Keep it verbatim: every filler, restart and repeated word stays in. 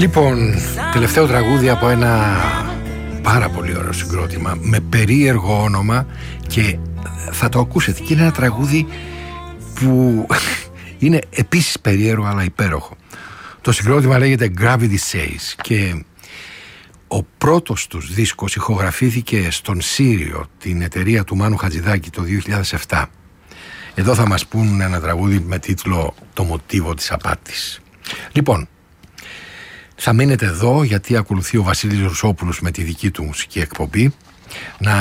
Λοιπόν, τελευταίο τραγούδι από ένα πάρα πολύ ωραίο συγκρότημα με περίεργο όνομα και θα το ακούσετε, και είναι ένα τραγούδι που είναι επίσης περίεργο αλλά υπέροχο. Το συγκρότημα λέγεται Gravity Says και ο πρώτος τους δίσκος ηχογραφήθηκε στον Σύριο, την εταιρεία του Μάνου Χατζηδάκη, το δύο χιλιάδες επτά. Εδώ θα μας πούν ένα τραγούδι με τίτλο «Το μοτίβο της απάτης». Λοιπόν, θα μείνετε εδώ γιατί ακολουθεί ο Βασίλης Ρουσόπουλος με τη δική του μουσική εκπομπή. Να